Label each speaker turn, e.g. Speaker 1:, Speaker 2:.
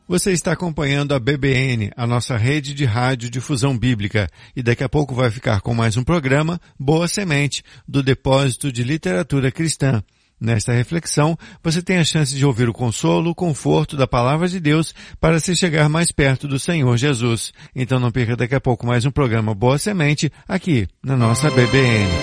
Speaker 1: Você está acompanhando a BBN, a nossa rede de rádio difusão bíblica, e daqui a pouco vai ficar com mais um programa, Boa Semente, do Depósito de Literatura Cristã. Nesta reflexão, você tem a chance de ouvir o consolo, o conforto da Palavra de Deus para se chegar mais perto do Senhor Jesus. Então não perca daqui a pouco mais um programa Boa Semente, aqui na nossa BBN.